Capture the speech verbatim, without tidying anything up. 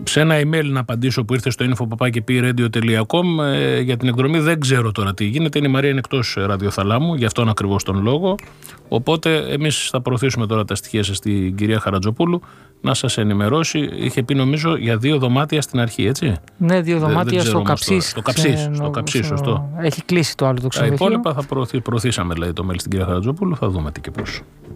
σε ένα email να απαντήσω που ήρθε στο info παπάκι πι radio τελεία com ε, για την εκδρομή. Δεν ξέρω τώρα τι γίνεται. Είναι η Μαρία είναι εκτός ραδιοθαλάμου, γι' αυτόν ακριβώς τον λόγο. Οπότε εμείς θα προωθήσουμε τώρα τα στοιχεία σας στην κυρία Χαρατζοπούλου να σας ενημερώσει. Είχε πει νομίζω για δύο δωμάτια στην αρχή, έτσι. Ναι, δύο δωμάτια στο Καψίς. Στο Καψίς, στο Καψίς, σωστό. Έχει κλείσει το άλλο το ξενοδοχείο. Τα υπόλοιπα θα προωθή, προωθήσαμε δηλαδή το mail στην κυρία Χαρατζοπούλου. Θα δούμε τι και πώς.